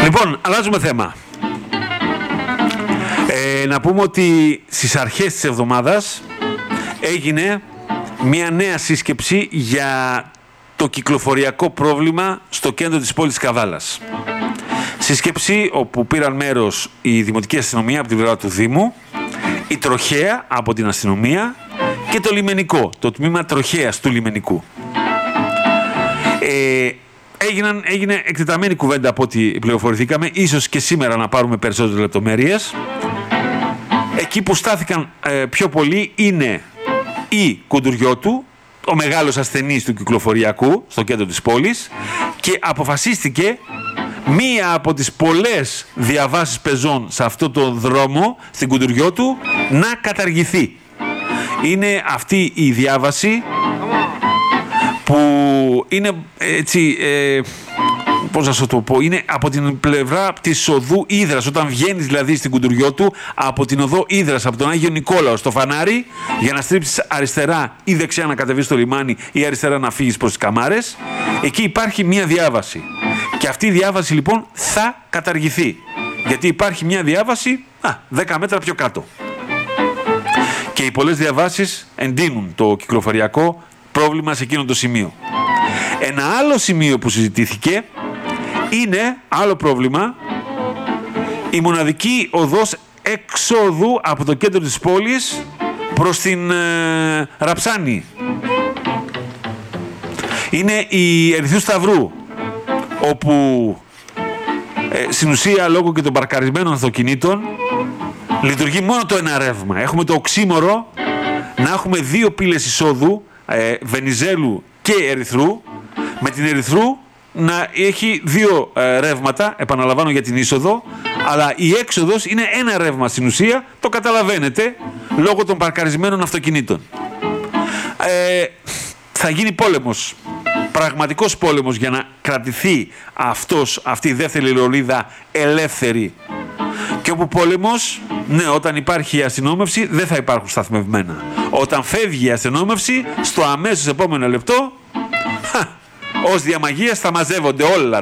Λοιπόν, αλλάζουμε θέμα. Να πούμε ότι στις αρχές της εβδομάδας έγινε μια νέα σύσκεψη για το κυκλοφοριακό πρόβλημα στο κέντρο της πόλης Καβάλας. Σύσκεψη όπου πήραν μέρος η Δημοτική Αστυνομία από την πλευρά του Δήμου, η Τροχέα από την Αστυνομία και το Λιμενικό, το τμήμα Τροχέας του Λιμενικού. Έγινε εκτεταμένη κουβέντα από ό,τι πληροφορηθήκαμε, ίσως και σήμερα να πάρουμε περισσότερες λεπτομέρειες. Εκεί που στάθηκαν πιο πολύ είναι η Κουντουριώτου, ο μεγάλος ασθενής του κυκλοφοριακού στο κέντρο της πόλης, και αποφασίστηκε μία από τις πολλές διαβάσεις πεζών σε αυτό το δρόμο, στην Κουντουριώτου, να καταργηθεί. Είναι αυτή η διάβαση που είναι έτσι, πώς να σου το πω, είναι από την πλευρά της οδού Ύδρας, όταν βγαίνεις δηλαδή στην Κουντουριώτου, από την οδό Ύδρας, από τον Άγιο Νικόλαο στο φανάρι, για να στρίψεις αριστερά ή δεξιά να κατεβείς στο λιμάνι ή αριστερά να φύγεις προς τις Καμάρες, εκεί υπάρχει μια διάβαση. Και αυτή η διάβαση λοιπόν θα καταργηθεί, γιατί υπάρχει μια διάβαση 10 μέτρα πιο κάτω. Και οι πολλές διαβάσεις εντείνουν το κυκλοφοριακό πρόβλημα σε εκείνο το σημείο. Ένα άλλο σημείο που συζητήθηκε είναι, άλλο πρόβλημα, η μοναδική οδός εξόδου από το κέντρο της πόλης προς την Ραψάνη. Είναι η Ερυθρού Σταυρού, όπου στην ουσία λόγω και των παρκαρισμένων αυτοκινήτων λειτουργεί μόνο το ένα ρεύμα. Έχουμε το οξύμορο να έχουμε δύο πύλες εισόδου, Βενιζέλου και Ερυθρού, με την Ερυθρού να έχει δύο ρεύματα, επαναλαμβάνω, για την είσοδο, αλλά η έξοδος είναι ένα ρεύμα στην ουσία, το καταλαβαίνετε, λόγω των παρκαρισμένων αυτοκινήτων. Θα γίνει πόλεμος, πραγματικός πόλεμος, για να κρατηθεί αυτή η δεύτερη λωρίδα ελεύθερη. Και όπου πόλεμος, ναι, όταν υπάρχει η αστυνόμευση δεν θα υπάρχουν σταθμευμένα. Όταν φεύγει η αστυνόμευση, στο αμέσως επόμενο λεπτό, ως διαμαγείας θα μαζεύονται όλα